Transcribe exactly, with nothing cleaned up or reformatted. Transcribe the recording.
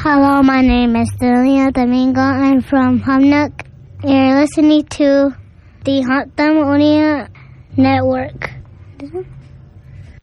Hello, my name is Delia Domingo. I'm from Hamnock. You're listening to the Harthamonia Network.